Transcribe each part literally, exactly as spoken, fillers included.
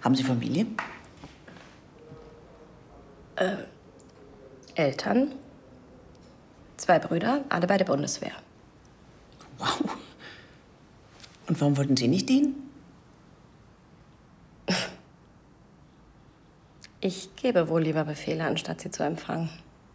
Haben Sie Familie? Äh, Eltern, zwei Brüder, alle bei der Bundeswehr. Wow. Und warum wollten Sie nicht dienen? Ich gebe wohl lieber Befehle, anstatt sie zu empfangen.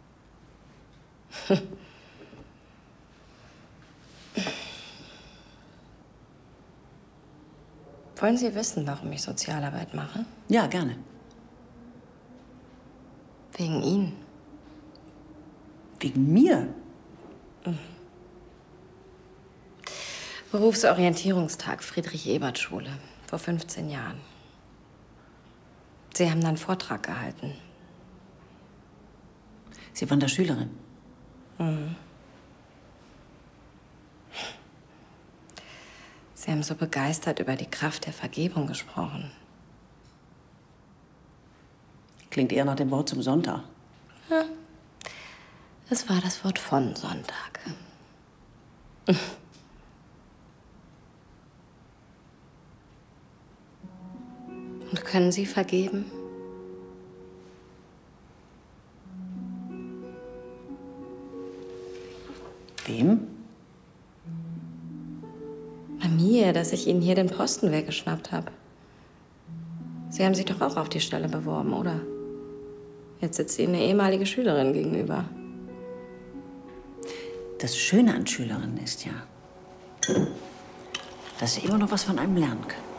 Wollen Sie wissen, warum ich Sozialarbeit mache? Ja, gerne. Wegen Ihnen. Wegen mir? Mhm. Berufsorientierungstag, Friedrich-Ebert-Schule, vor fünfzehn Jahren. Sie haben da einen Vortrag gehalten. Sie waren da Schülerin? Mhm. Sie haben so begeistert über die Kraft der Vergebung gesprochen. Klingt eher nach dem Wort zum Sonntag. Ja. Es war das Wort von Sonntag. Und können Sie vergeben? Wem? Bei mir, dass ich Ihnen hier den Posten weggeschnappt habe. Sie haben sich doch auch auf die Stelle beworben, oder? Jetzt sitzt Ihnen eine ehemalige Schülerin gegenüber. Das Schöne an Schülerinnen ist ja, dass sie immer noch was von einem lernen können.